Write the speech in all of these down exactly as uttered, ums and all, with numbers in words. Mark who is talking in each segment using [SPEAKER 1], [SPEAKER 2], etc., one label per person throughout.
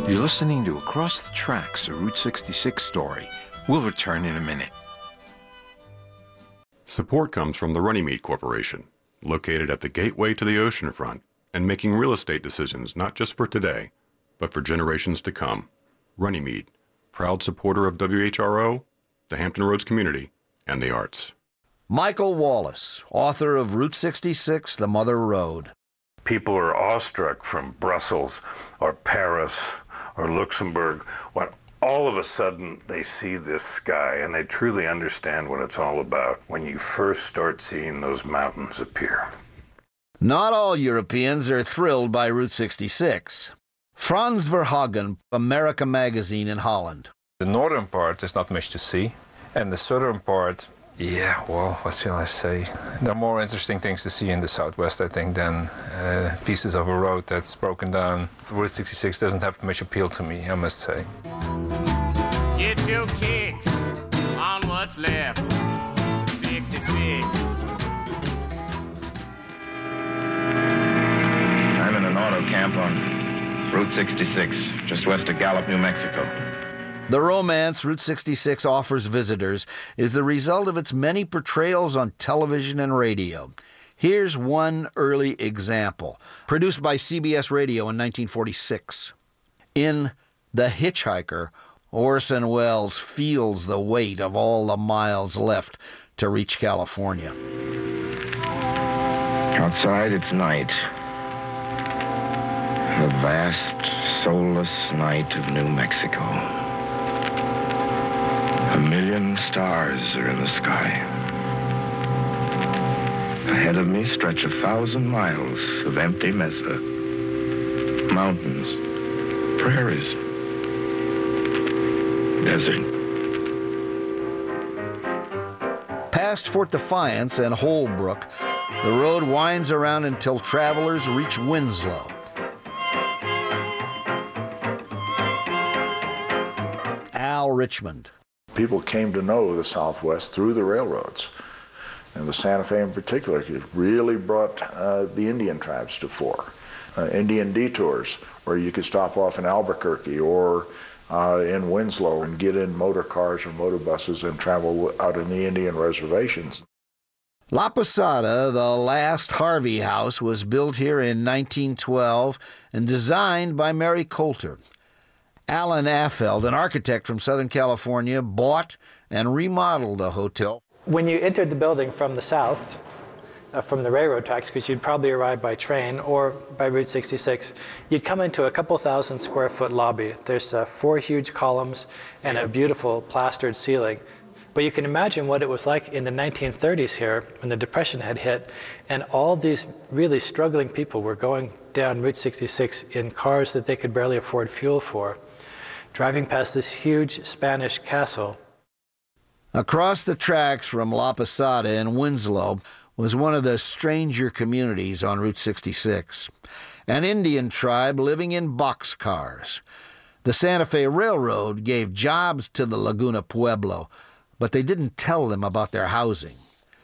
[SPEAKER 1] You're listening to Across the Tracks, a Route sixty-six story. We'll return in a minute.
[SPEAKER 2] Support comes from the Runnymede Corporation, located at the gateway to the oceanfront and making real estate decisions not just for today, but for generations to come. Runnymede, proud supporter of W H R O, the Hampton Roads community, and the arts.
[SPEAKER 3] Michael Wallace, author of Route sixty-six, The Mother Road.
[SPEAKER 4] People are awestruck from Brussels or Paris or Luxembourg when all of a sudden they see this sky and they truly understand what it's all about when you first start seeing those mountains appear.
[SPEAKER 3] Not all Europeans are thrilled by Route sixty-six. Frans Verhagen, America Magazine in Holland.
[SPEAKER 5] The northern part is not much to see, and the southern part, yeah, well, what shall I say? There are more interesting things to see in the southwest, I think, than uh, pieces of a road that's broken down. Route sixty-six doesn't have much appeal to me, I must say.
[SPEAKER 6] Get your kicks on what's left. sixty-six.
[SPEAKER 7] I'm in an auto camp on Route sixty-six, just west of Gallup, New Mexico.
[SPEAKER 3] The romance Route sixty-six offers visitors is the result of its many portrayals on television and radio. Here's one early example, produced by C B S Radio in nineteen forty-six. In The Hitchhiker, Orson Welles feels the weight of all the miles left to reach California.
[SPEAKER 7] Outside, it's night. The vast, soulless night of New Mexico. A million stars are in the sky. Ahead of me stretch a thousand miles of empty mesa. Mountains, prairies, desert.
[SPEAKER 3] Past Fort Defiance and Holbrook, the road winds around until travelers reach Winslow. Al Richmond.
[SPEAKER 8] People came to know the Southwest through the railroads. And the Santa Fe in particular really brought uh, the Indian tribes to fore. Uh, Indian detours, where you could stop off in Albuquerque or uh, in Winslow and get in motor cars or motor buses and travel out in the Indian reservations.
[SPEAKER 3] La Posada, the last Harvey house, was built here in nineteen twelve and designed by Mary Coulter. Alan Affeld, an architect from Southern California, bought and remodeled the hotel.
[SPEAKER 9] When you entered the building from the south, uh, from the railroad tracks, because you'd probably arrive by train or by Route sixty-six, you'd come into a couple thousand square foot lobby. There's uh, four huge columns and a beautiful plastered ceiling. But you can imagine what it was like in the nineteen thirties here when the Depression had hit, and all these really struggling people were going down Route sixty-six in cars that they could barely afford fuel for, driving past this huge Spanish castle.
[SPEAKER 3] Across the tracks from La Posada in Winslow was one of the stranger communities on Route sixty-six, an Indian tribe living in boxcars. The Santa Fe Railroad gave jobs to the Laguna Pueblo, but they didn't tell them about their housing.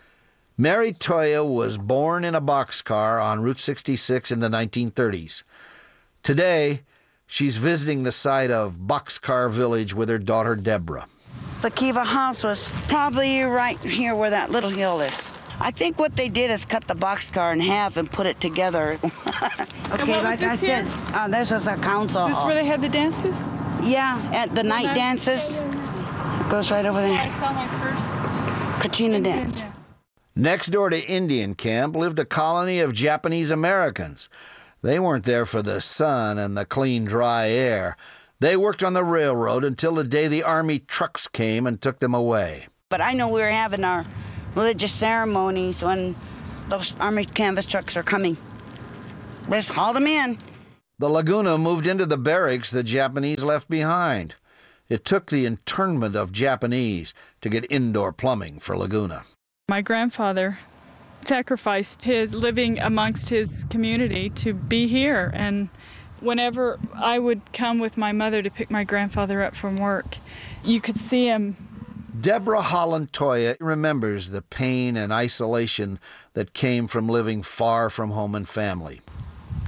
[SPEAKER 3] Mary Toya was born in a boxcar on Route sixty-six in the nineteen thirties. Today, she's visiting the site of Boxcar Village with her daughter, Deborah.
[SPEAKER 10] The Kiva house was probably right here where that little hill is. I think what they did is cut the boxcar in half and put it together. Okay, like I said, uh, this was a council
[SPEAKER 11] This is
[SPEAKER 10] hall.
[SPEAKER 11] where they had the dances?
[SPEAKER 10] Yeah, at the night dances. It goes right over there.
[SPEAKER 11] I saw my first
[SPEAKER 10] Kachina dance.
[SPEAKER 3] Next door to Indian Camp lived a colony of Japanese Americans. They weren't there for the sun and the clean, dry air. They worked on the railroad until the day the Army trucks came and took them away.
[SPEAKER 10] But I know we were having our religious ceremonies when those Army canvas trucks are coming. Let's haul them in.
[SPEAKER 3] The Laguna moved into the barracks the Japanese left behind. It took the internment of Japanese to get indoor plumbing for Laguna.
[SPEAKER 11] My grandfather sacrificed his living amongst his community to be here, and whenever I would come with my mother to pick my grandfather up from work, you could see him.
[SPEAKER 3] Deborah Holland Toya remembers the pain and isolation that came from living far from home and family.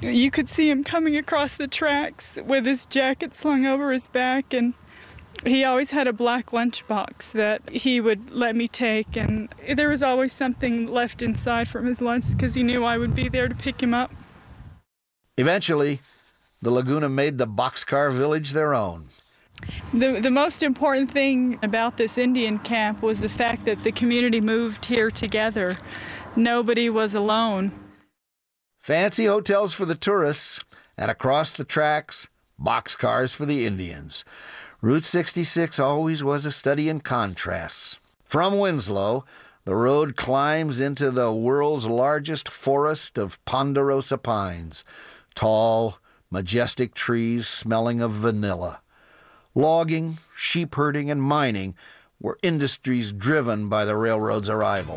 [SPEAKER 11] You could see him coming across the tracks with his jacket slung over his back, and he always had a black lunchbox that he would let me take, and there was always something left inside from his lunch because he knew I would be there to pick him up.
[SPEAKER 3] Eventually, the Laguna made the boxcar village their own.
[SPEAKER 11] The, the most important thing about this Indian camp was the fact that the community moved here together. Nobody was alone.
[SPEAKER 3] Fancy hotels for the tourists, and across the tracks, boxcars for the Indians. Route sixty-six always was a study in contrasts. From Winslow, the road climbs into the world's largest forest of ponderosa pines, tall, majestic trees smelling of vanilla. Logging, sheep herding, and mining were industries driven by the railroad's arrival.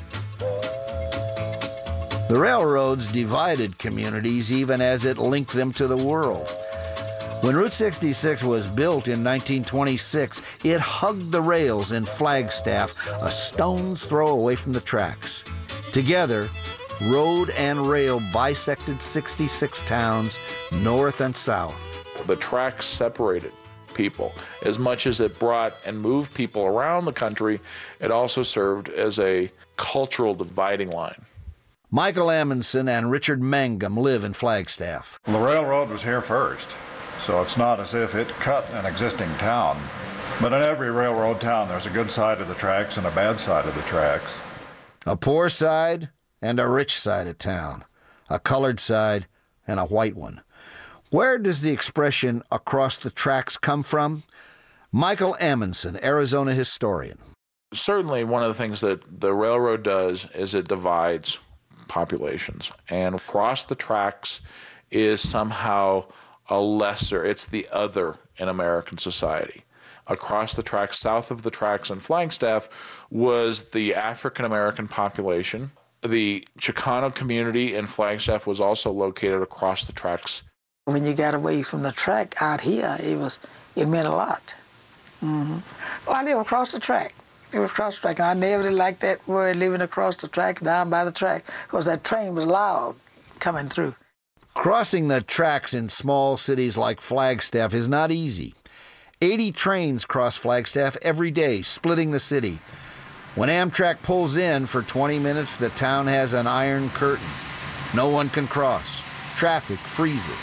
[SPEAKER 3] The railroads divided communities even as it linked them to the world. When Route sixty-six was built in nineteen twenty-six, it hugged the rails in Flagstaff, a stone's throw away from the tracks. Together, road and rail bisected sixty-six towns, north and south.
[SPEAKER 12] The tracks separated people. As much as it brought and moved people around the country, it also served as a cultural dividing line.
[SPEAKER 3] Michael Amundsen and Richard Mangum live in Flagstaff.
[SPEAKER 13] The railroad was here first, so it's not as if it cut an existing town. But in every railroad town, there's a good side of the tracks and a bad side of the tracks.
[SPEAKER 3] A poor side and a rich side of town. A colored side and a white one. Where does the expression across the tracks come from? Michael Amundsen, Arizona historian.
[SPEAKER 12] Certainly one of the things that the railroad does is it divides populations. And across the tracks is somehow a lesser, it's the other in American society. Across the tracks, south of the tracks in Flagstaff, was the African American population. The Chicano community in Flagstaff was also located across the tracks.
[SPEAKER 14] When you got away from the track out here, it was it meant a lot. Mm-hmm. Well, I live across the track. It was across the track, and I never did like that word, living across the track, down by the track, because that train was loud coming through.
[SPEAKER 3] Crossing the tracks in small cities like Flagstaff is not easy. eighty trains cross Flagstaff every day, splitting the city. When Amtrak pulls in for twenty minutes, the town has an iron curtain. No one can cross. Traffic freezes.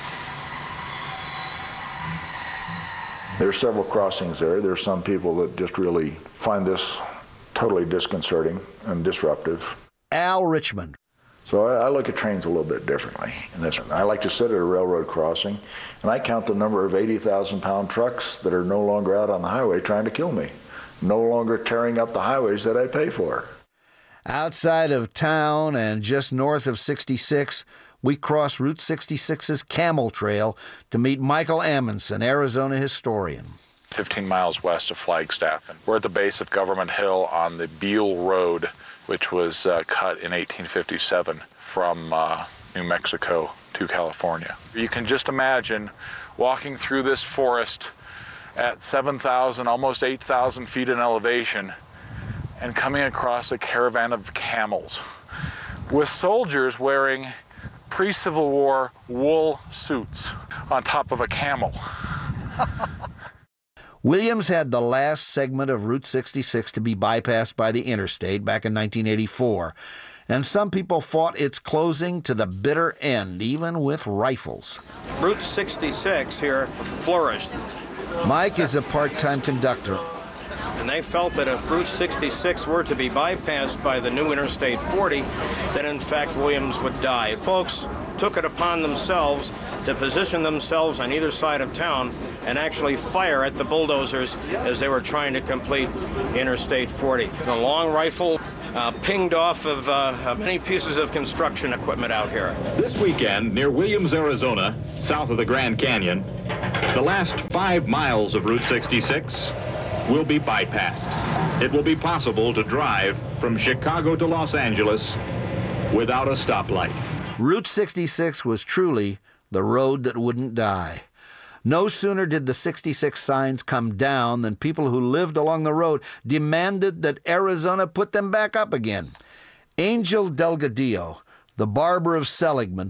[SPEAKER 8] There are several crossings there. There are some people that just really find this totally disconcerting and disruptive.
[SPEAKER 3] Al Richmond.
[SPEAKER 8] So I, I look at trains a little bit differently. In this, I like to sit at a railroad crossing, and I count the number of eighty thousand pound trucks that are no longer out on the highway trying to kill me, no longer tearing up the highways that I pay for.
[SPEAKER 3] Outside of town and just north of sixty-six, we cross Route sixty-six's Camel Trail to meet Michael Amundsen, Arizona historian.
[SPEAKER 12] fifteen miles west of Flagstaff, and we're at the base of Government Hill on the Beale Road, which was uh, cut in eighteen fifty-seven from uh, New Mexico to California. You can just imagine walking through this forest at seven thousand, almost eight thousand feet in elevation, and coming across a caravan of camels with soldiers wearing pre-Civil War wool suits on top of a camel.
[SPEAKER 3] Williams had the last segment of Route sixty-six to be bypassed by the interstate back in nineteen eighty-four, and some people fought its closing to the bitter end, even with rifles.
[SPEAKER 15] Route sixty-six here flourished.
[SPEAKER 3] Mike is a part-time conductor.
[SPEAKER 15] And they felt that if Route sixty-six were to be bypassed by the new Interstate forty, then in fact Williams would die. Folks took it upon themselves to position themselves on either side of town and actually fire at the bulldozers as they were trying to complete Interstate forty. The long rifle uh, pinged off of uh, many pieces of construction equipment out here.
[SPEAKER 16] This weekend, near Williams, Arizona, south of the Grand Canyon, the last five miles of Route sixty-six will be bypassed. It will be possible to drive from Chicago to Los Angeles without a stoplight.
[SPEAKER 3] Route sixty-six was truly the road that wouldn't die. No sooner did the sixty-six signs come down than people who lived along the road demanded that Arizona put them back up again. Angel Delgadillo, the barber of Seligman,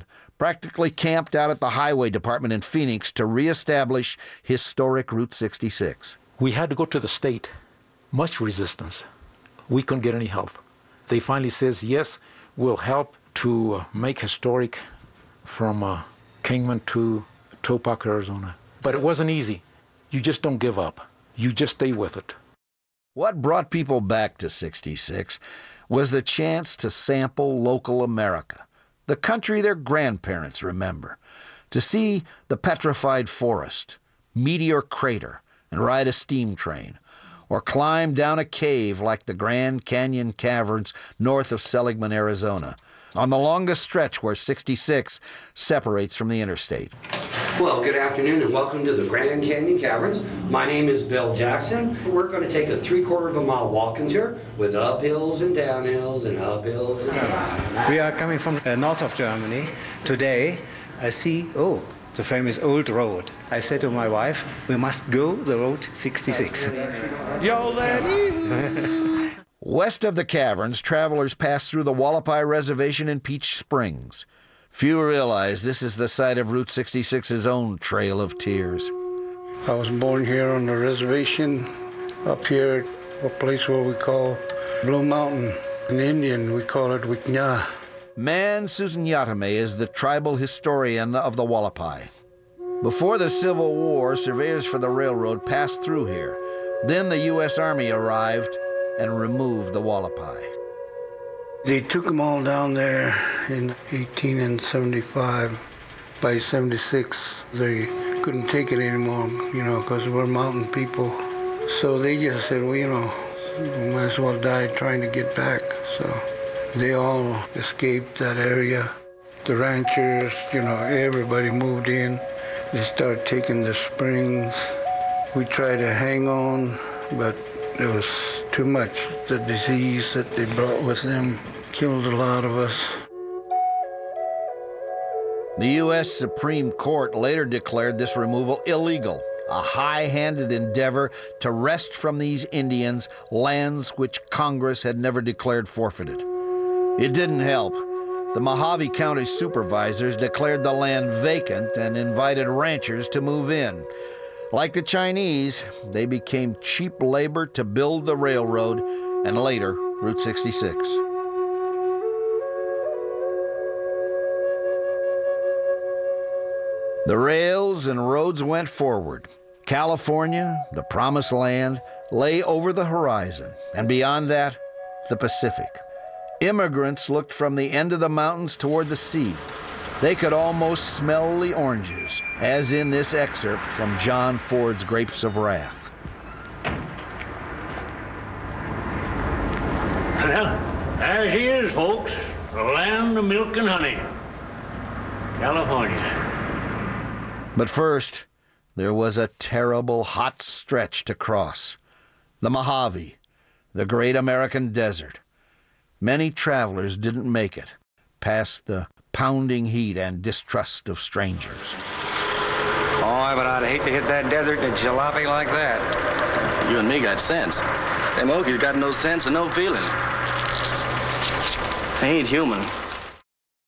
[SPEAKER 3] practically camped out at the Highway Department in Phoenix to reestablish historic Route sixty-six.
[SPEAKER 17] We had to go to the state. Much resistance. We couldn't get any help. They finally says, yes, we'll help to uh, make historic from uh, Kingman to Tupac, Arizona. But it wasn't easy. You just don't give up. You just stay with it.
[SPEAKER 3] What brought people back to sixty-six was the chance to sample local America, the country their grandparents remember, to see the petrified forest, Meteor Crater, and ride a steam train, or climb down a cave like the Grand Canyon Caverns north of Seligman, Arizona, on the longest stretch where sixty-six separates from the interstate.
[SPEAKER 18] Well, good afternoon and welcome to the Grand Canyon Caverns. My name is Bill Jackson. We're going to take a three-quarter of a mile walking tour with uphills and downhills and uphills and downhills.
[SPEAKER 19] We are coming from the north of Germany. Today, I see, oh, the famous old road. I said to my wife, we must go the road sixty-six.
[SPEAKER 3] Yo, lady! West of the caverns, travelers pass through the Wallapai Reservation in Peach Springs. Few realize this is the site of Route sixty-six's own Trail of Tears.
[SPEAKER 20] I was born here on the reservation, up here, a place where we call Blue Mountain. In Indian, we call it Wiknya.
[SPEAKER 3] Man Susan Yatame is the tribal historian of the Wallapai. Before the Civil War, surveyors for the railroad passed through here. Then the U S Army arrived and removed the Wallapai.
[SPEAKER 20] They took them all down there in eighteen seventy-five. By seventy-six, they couldn't take it anymore, you know, because we're mountain people. So they just said, well, you know, we might as well die trying to get back. So they all escaped that area. The ranchers, you know, everybody moved in. They started taking the springs. We tried to hang on, but it was too much. The disease that they brought with them killed a lot of us.
[SPEAKER 3] The U S Supreme Court later declared this removal illegal, a high-handed endeavor to wrest from these Indians lands which Congress had never declared forfeited. It didn't help. The Mojave County supervisors declared the land vacant and invited ranchers to move in. Like the Chinese, they became cheap labor to build the railroad and later Route sixty-six. The rails and roads went forward. California, the promised land, lay over the horizon, and beyond that, the Pacific. Immigrants looked from the end of the mountains toward the sea. They could almost smell the oranges, as in this excerpt from John Ford's Grapes of Wrath.
[SPEAKER 21] Well, there she is, folks, the land of milk and honey, California.
[SPEAKER 3] But first, there was a terrible hot stretch to cross. The Mojave, the great American desert. Many travelers didn't make it, past the pounding heat and distrust of strangers.
[SPEAKER 22] Boy, but I'd hate to hit that desert in a jalopy like that. You and me got sense. Them Okies got no sense and no feeling. They ain't human.